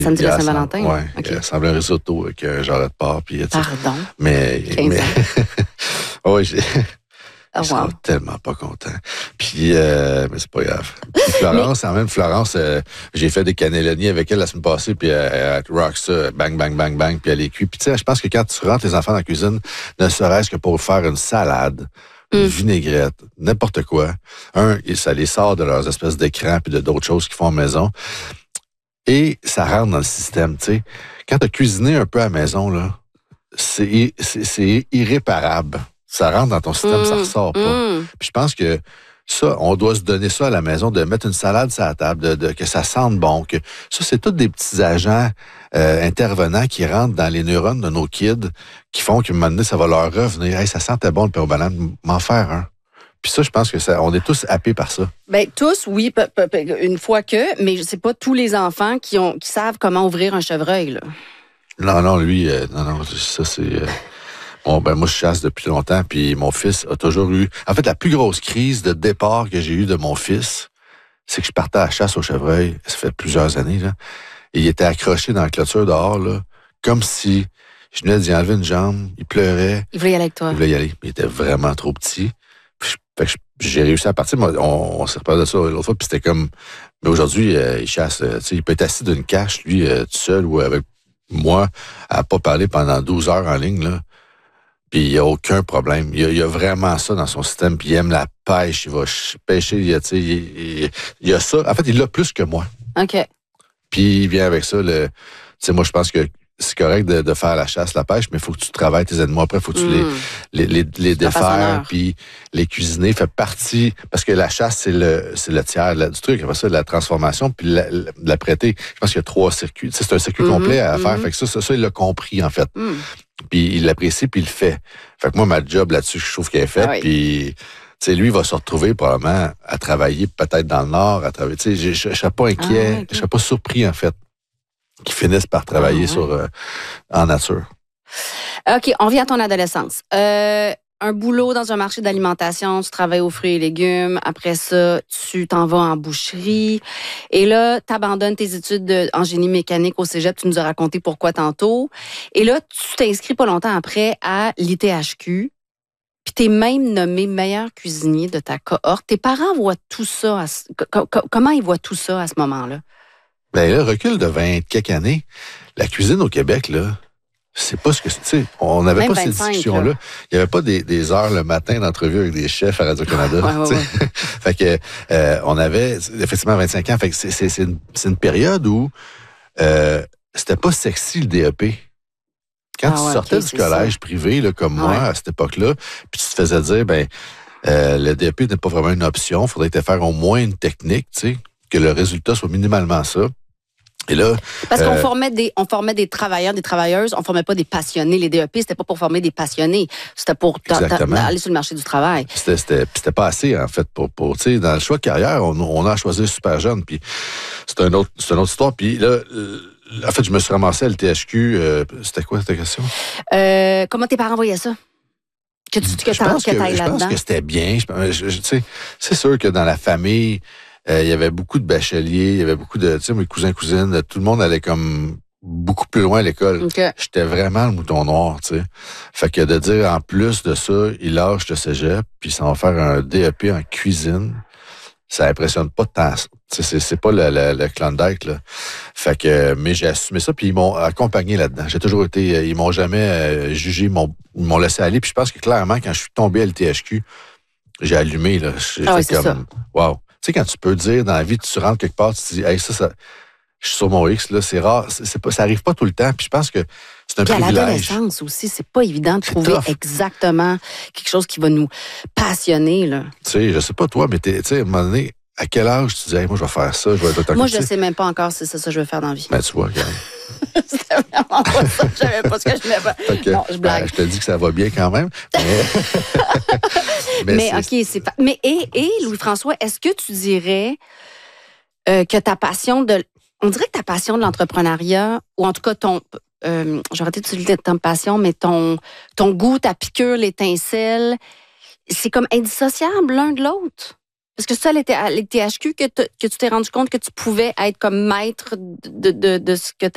Samedi de la Saint-Valentin? Oui, OK. il ressemblait à un risotto avec un jarret de porc. Puis, Pardon? Mais 15 ans. oui, Oh, ils sont wow. tellement pas contents. Puis, mais c'est pas grave. Puis Florence, en même Florence, j'ai fait des cannelloni avec elle la semaine passée, puis elle rock ça, bang, bang, bang, bang, puis elle est cuite. Puis tu sais, je pense que quand tu rentres les enfants dans la cuisine, ne serait-ce que pour faire une salade, une vinaigrette, n'importe quoi, ça les sort de leurs espèces d'écrans puis de d'autres choses qu'ils font à la maison. Et ça rentre dans le système, tu sais. Quand tu as cuisiné un peu à la maison, là, c'est irréparable. Ça rentre dans ton système, ça ressort pas. Puis je pense que ça, on doit se donner ça à la maison, de mettre une salade sur la table, que ça sente bon. Que ça, c'est tous des petits agents intervenants qui rentrent dans les neurones de nos kids, qui font qu'à un moment donné, ça va leur revenir. Hey, ça sentait bon le pain aux bananes, m'en faire un. Puis ça, je pense que on est tous happés par ça. Bien, tous, oui, une fois que, mais c'est pas tous les enfants qui savent comment ouvrir un chevreuil, là. Non, lui, non, ça, c'est... Bon, moi, je chasse depuis longtemps, puis mon fils a toujours eu... En fait, la plus grosse crise de départ que j'ai eue de mon fils, c'est que je partais à la chasse au chevreuil, ça fait plusieurs années, là, et il était accroché dans la clôture dehors, là, comme si je venais d'y enlever une jambe, il pleurait. Il voulait y aller avec toi. Il voulait y aller, mais il était vraiment trop petit. Fait que j'ai réussi à partir. Moi, on s'est reparlé de ça l'autre fois, puis c'était comme... Mais aujourd'hui, il chasse, tu sais, il peut être assis d'une cache, lui, tout seul, ou avec moi, à pas parler pendant 12 heures en ligne, là. Puis il n'y a aucun problème. Il y a vraiment ça dans son système. Puis il aime la pêche. Il va pêcher. Il y a ça. En fait, il l'a plus que moi. OK. Puis il vient avec ça. Tu sais, moi, je pense que c'est correct de faire la chasse, la pêche, mais il faut que tu travailles tes animaux. Après, il faut que tu les défaire. Puis les cuisiner fait partie... Parce que la chasse, c'est le tiers du truc. Après ça, la transformation, puis la prêter. Je pense qu'il y a 3 circuits. Tu sais, c'est un circuit complet à faire. Fait que ça, il l'a compris, en fait. Puis il l'apprécie, puis il le fait. Fait que moi, ma job là-dessus, je trouve qu'elle est faite. Puis, tu sais, lui, il va se retrouver probablement à travailler peut-être dans le Nord, à travailler. Tu sais, je ne serais pas inquiet, je serais pas surpris, en fait, qu'ils finissent par travailler en nature. OK, on vient à ton adolescence. Un boulot dans un marché d'alimentation, tu travailles aux fruits et légumes. Après ça, tu t'en vas en boucherie. Et là, tu abandonnes tes études en génie mécanique au cégep. Tu nous as raconté pourquoi tantôt. Et là, tu t'inscris pas longtemps après à l'ITHQ. Puis tu es même nommé meilleur cuisinier de ta cohorte. Tes parents voient tout ça. Comment ils voient tout ça à ce moment-là? Bien là, recul de 20 quelques années, la cuisine au Québec, là, c'est pas ce que c'est. Tu sais, on n'avait pas 25, ces discussions-là. là. Il n'y avait pas des heures le matin d'entrevue avec des chefs à Radio-Canada. Fait que on avait effectivement 25 ans. Fait que c'est une période où c'était pas sexy le DEP. Quand tu sortais du collège privé, là, comme moi, à cette époque-là, puis tu te faisais dire, le DEP n'est pas vraiment une option. Il faudrait te faire au moins une technique, tu sais, que le résultat soit minimalement ça. Et là, parce qu'on formait des travailleurs, des travailleuses, on formait pas des passionnés. Les DEP, c'était pas pour former des passionnés, c'était pour aller sur le marché du travail. C'était pas assez, en fait, pour tu sais, dans le choix de carrière, on a choisi super jeune, puis c'est une autre histoire. Puis là, en fait, je me suis ramassé à l'ITHQ. C'était quoi ta question? Comment tes parents voyaient ça? Que t'ailles là-dedans? Je pense que c'était bien. Tu sais, c'est sûr que dans la famille, il y avait beaucoup de bacheliers, il y avait beaucoup de, tu sais, mes cousins, cousines, tout le monde allait comme beaucoup plus loin à l'école. Okay. J'étais vraiment le mouton noir, tu sais. Fait que de dire, en plus de ça, il lâche le cégep, puis ça va faire un DEP en cuisine, ça impressionne pas tant. C'est pas le Klondike, là. Fait que, mais j'ai assumé ça, puis ils m'ont accompagné là-dedans. J'ai toujours été, ils m'ont jamais jugé, ils m'ont laissé aller, puis je pense que clairement, quand je suis tombé à l'ITHQ, j'ai allumé, là. J'ai fait comme, ça. Wow. Tu sais, quand tu peux dire dans la vie, tu rentres quelque part, tu te dis, hey, ça, je suis sur mon X, là, c'est rare, ça arrive pas tout le temps, puis je pense que c'est un privilège. À l'adolescence aussi, c'est pas évident de trouver exactement quelque chose qui va nous passionner, là. Tu sais, je sais pas toi, mais tu sais, à un moment donné, à quel âge tu dis, hey, moi, je vais faire ça, je vais être autocritique? Moi, je sais même pas encore si c'est ça que je veux faire dans la vie. Ben, tu vois, regarde. C'était vraiment pas ça. Je savais pas ce que je voulais faire. Non, je blague. Je te dis que ça va bien quand même. Mais OK, c'est pas. Mais et Louis-François, est-ce que tu dirais que ta passion on dirait que ta passion de l'entrepreneuriat, ou en tout cas j'aurais été utiliser ta passion, mais ton goût, ta piqûre, l'étincelle, c'est comme indissociable l'un de l'autre? Parce que ça, à l'ITHQ que tu t'es rendu compte que tu pouvais être comme maître de ce que